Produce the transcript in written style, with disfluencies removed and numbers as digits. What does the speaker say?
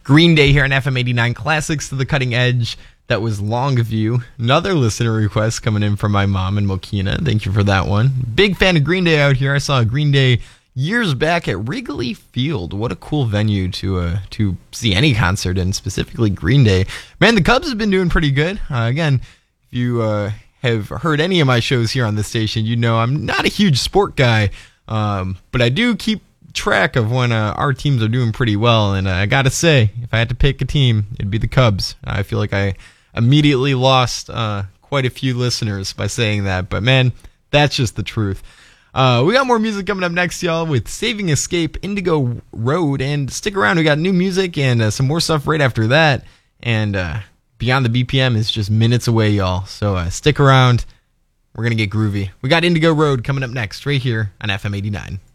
Green Day here on FM 89 Classics to the Cutting Edge. That was Longview. Another listener request coming in from my mom in Mokina. Thank you for that one. Big fan of Green Day out here. I saw Green Day years back at Wrigley Field. What a cool venue to see any concert in, specifically Green Day. Man, the Cubs have been doing pretty good. Again, if you have heard any of my shows here on this station, you know I'm not a huge sport guy, but I do keep track of when our teams are doing pretty well. And I got to say, if I had to pick a team, it'd be the Cubs. I feel like I immediately lost quite a few listeners by saying that. But man, that's just the truth. We got more music coming up next, y'all, with Saving Escape, Indigo Road, and stick around. We got new music and some more stuff right after that. And Beyond the BPM is just minutes away, y'all. So stick around. We're going to get groovy. We got Indigo Road coming up next right here on FM 89.